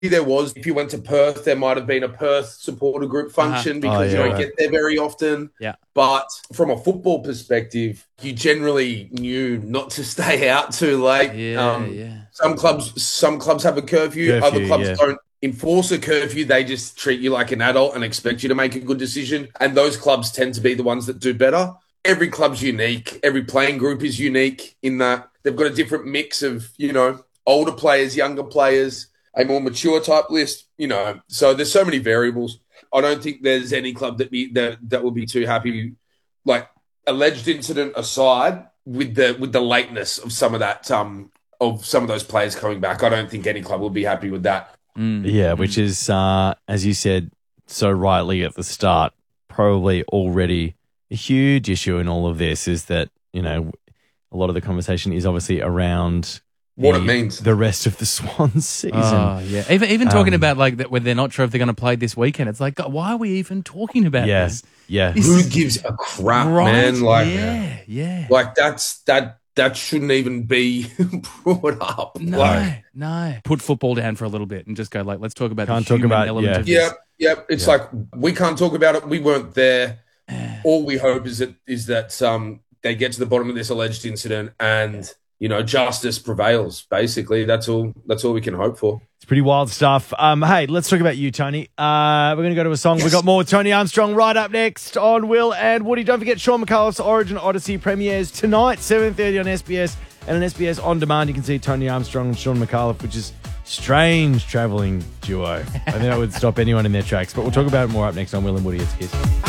there was. If you went to Perth, there might have been a Perth supporter group function because you don't get there very often. Yeah. But from a football perspective, you generally knew not to stay out too late. Some clubs have a curfew. Other clubs don't enforce a curfew. They just treat you like an adult and expect you to make a good decision. And those clubs tend to be the ones that do better. Every club's unique. Every playing group is unique in that they've got a different mix of, older players, younger players, a more mature type list, So there's so many variables. I don't think there's any club that will be too happy, like alleged incident aside, with the lateness of some of that of some of those players coming back. I don't think any club will be happy with that. Yeah, which is, as you said so rightly at the start, probably already a huge issue in all of this is that, a lot of the conversation is obviously around what it means, the rest of the Swans season. Oh, yeah. Even talking about like that when they're not sure if they're going to play this weekend, it's like, God, why are we even talking about this? Yeah. Who gives a crap, man? Like, yeah. Like that shouldn't even be brought up. No. Put football down for a little bit and just go like, let's talk about Can't the human talk about, element of this. Yep. It's like we can't talk about it. We weren't there. All we hope is that they get to the bottom of this alleged incident and justice prevails. Basically, that's all we can hope for. It's pretty wild stuff. Hey, let's talk about you, Tony. We're going to go to a song. We've got more with Tony Armstrong right up next on Will and Woody. Don't forget Sean McAuliffe's Origin Odyssey premieres tonight, 7:30 on SBS and on SBS On Demand. You can see Tony Armstrong and Sean McAuliffe, which is strange travelling duo. I think that would stop anyone in their tracks. But we'll talk about it more up next on Will and Woody. It's Kiss.